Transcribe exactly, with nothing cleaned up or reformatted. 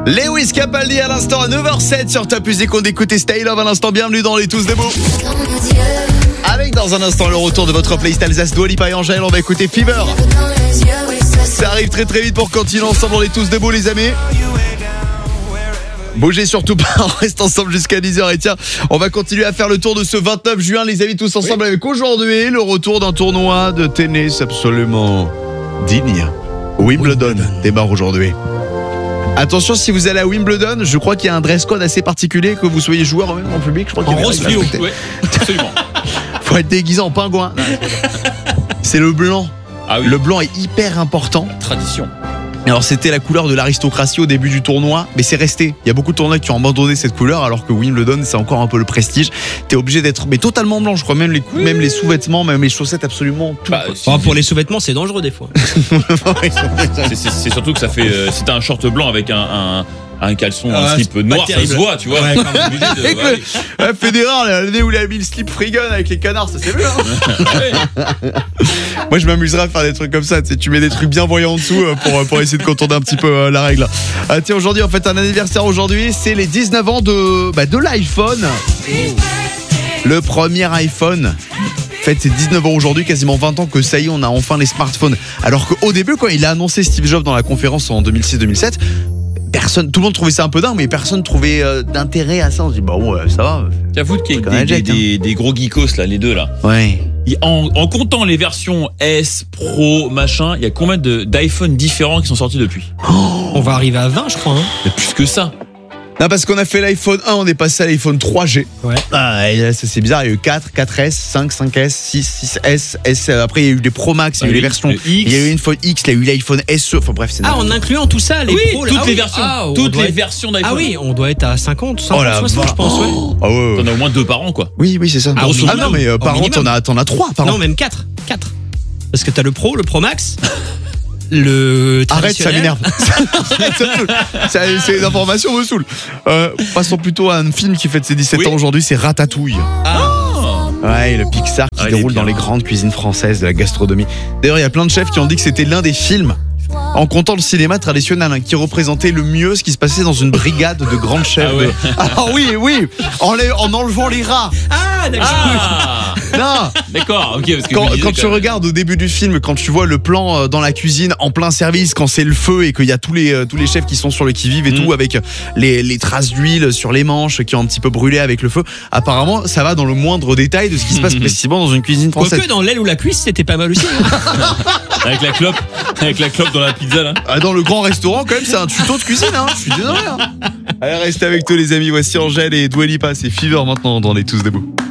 Lewis Capaldi à l'instant à neuf heures sept sur Top Music. On écoute Stay Love à l'instant. Bienvenue dans les Tous Debout. Avec dans un instant le retour de votre playlist Alsace, Dua Lipa et Angèle. On va écouter Fever. Ça arrive très très vite pour continuer ensemble dans les Tous Debout, les amis. Bougez surtout pas, on reste ensemble jusqu'à dix heures. Et tiens, on va continuer à faire le tour de ce vingt-neuf juin, les amis, tous ensemble, oui. Avec aujourd'hui le retour d'un tournoi de tennis absolument digne. Wimbledon, Wimbledon. démarre aujourd'hui. Attention, si vous allez à Wimbledon, je crois qu'il y a un dress code assez particulier, que vous soyez joueur ou même en public. Je crois qu'il y a en rose fluo, oui, absolument. Faut être déguisé en pingouin. C'est le blanc. Ah oui. Le blanc est hyper important. Tradition. Alors c'était la couleur de l'aristocratie au début du tournoi, mais c'est resté. Il y a beaucoup de tournois qui ont abandonné cette couleur, alors que Wimbledon c'est encore un peu le prestige. T'es obligé d'être mais totalement blanc, je crois, même les oui. même les sous-vêtements, même les chaussettes, absolument tout. Bah, oh, pour les sous-vêtements, c'est dangereux des fois. c'est, c'est, c'est surtout que ça fait. Euh, si t'as un short blanc avec un, un un caleçon, ah, un slip noir, ça se voit, tu vois. Ouais, de, avec ouais. le, ouais, Federer, l'année où il a mis le slip Freegun avec les canards, ça c'est bien. Hein. Moi, je m'amuserais à faire des trucs comme ça. Tu sais, tu mets des trucs bien voyants en dessous pour, pour essayer de contourner un petit peu euh, la règle. Ah, tiens, aujourd'hui, en fait, un anniversaire aujourd'hui, c'est les dix-neuf ans de, bah, de l'iPhone. Le premier iPhone. En fait, c'est dix-neuf ans aujourd'hui, quasiment vingt ans que ça y est, on a enfin les smartphones. Alors qu'au début, quand il a annoncé Steve Jobs dans la conférence en deux mille six deux mille sept, personne, tout le monde trouvait ça un peu dingue, mais personne trouvait euh, d'intérêt à ça. On se dit, bah ouais, ça va. J'avoue qu'il y a des, des, des, des gros geekos, là, les deux, là. Ouais. En, en comptant les versions S, Pro, machin, il y a combien de, d'iPhone différents qui sont sortis depuis? Oh, on va arriver à vingt, je crois. Hein. Mais plus que ça. Non, parce qu'on a fait l'iPhone un, on est passé à l'iPhone trois G. Ouais. Ah, et là, ça, c'est bizarre. Il y a eu quatre, quatre S, cinq, cinq S, six, six S, S. Après, il y a eu les Pro Max, il y a eu les versions. Il y a eu l'iPhone X, il y a eu l'iPhone S E. Enfin bref, c'est. Ah, en incluant tout ça, les oui, Pro, toutes ah, les oui. versions. Ah, toutes les être... versions d'iPhone. Ah oui, on doit être à cinquante, cinquante, oh soixante, va. je pense. Oh. Ouais. Ah ouais. T'en as au moins deux par an, quoi. Oui, oui, c'est ça. Ah, ah non, mais euh, par an, t'en as, t'en as trois par an. Non, même quatre. quatre. Parce que t'as le Pro, le Pro Max. Le arrête, ça m'énerve. ça, c'est l'information me saoule. Euh, passons plutôt à un film qui fête ses dix-sept oui. ans aujourd'hui, c'est Ratatouille. Ah. Ouais, le Pixar qui ah, déroule dans les grandes cuisines françaises de la gastronomie. D'ailleurs, il y a plein de chefs qui ont dit que c'était l'un des films, en comptant le cinéma traditionnel, hein, qui représentait le mieux ce qui se passait dans une brigade de grands chefs. Ah, ouais. de... ah oui, oui, en, les, en enlevant les rats. Ah, d'accord. Ah. Non, d'accord, ok. Parce que quand, quand, quand tu même. regardes au début du film, quand tu vois le plan dans la cuisine en plein service, quand c'est le feu et qu'il y a tous les, tous les chefs qui sont sur le qui-vive et mmh. tout, avec les, les traces d'huile sur les manches qui ont un petit peu brûlé avec le feu, apparemment ça va dans le moindre détail de ce qui se passe mmh. précisément dans une cuisine française. Quoique dans l'aile ou la cuisse, c'était pas mal aussi. Hein. Avec la clope, avec la clope dans la pizza là. Ah, dans le grand restaurant quand même, c'est un tuto de cuisine, hein. Je suis désolé. Hein. Allez, restez avec toi les amis. Voici Angèle et Dua Lipa, c'est Fever maintenant dans les Tous Debout.